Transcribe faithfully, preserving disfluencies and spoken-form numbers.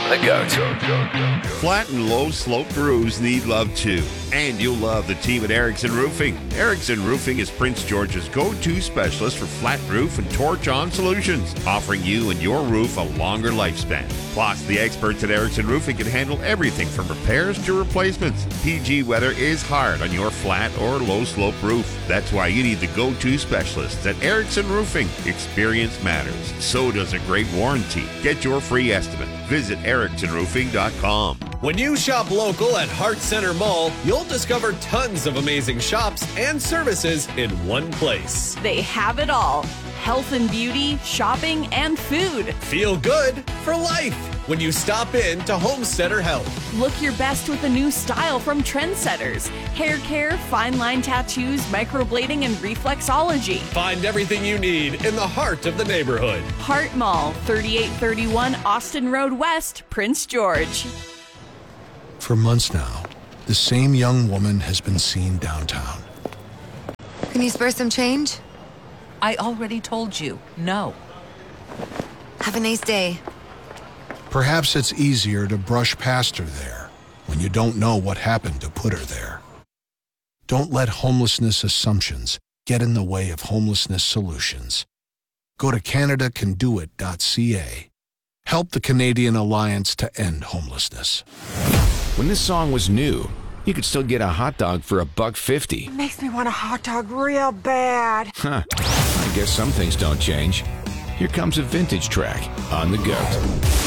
The Goat. Flat and low sloped roofs need love too. And you'll love the team at Erickson Roofing. Erickson Roofing is Prince George's go-to specialist for flat roof and torch-on solutions, offering you and your roof a longer lifespan. Plus, the experts at Erickson Roofing can handle everything from repairs to replacements. P G weather is hard on your flat or low slope roof. That's why you need the go-to specialists at Erickson Roofing. Experience matters. So does a great warranty. Get your free estimate. Visit erickson roofing dot com. When you shop local at Hart Center Mall, you'll discover tons of amazing shops and services in one place. They have it all. Health and beauty, shopping, and food. Feel good for life when you stop in to Homesteader Health. Look your best with a new style from Trendsetters. Hair care, fine line tattoos, microblading, and reflexology. Find everything you need in the heart of the neighborhood. Hart Mall, thirty-eight thirty-one Austin Road West, Prince George. For months now, the same young woman has been seen downtown. Can you spare some change? I already told you, no. Have a nice day. Perhaps it's easier to brush past her there when you don't know what happened to put her there. Don't let homelessness assumptions get in the way of homelessness solutions. Go to canada can do it dot c a. Help the Canadian Alliance to End Homelessness. When this song was new, you could still get a hot dog for a buck fifty. Makes me want a hot dog real bad. Huh. I guess some things don't change. Here comes a vintage track on The Goat.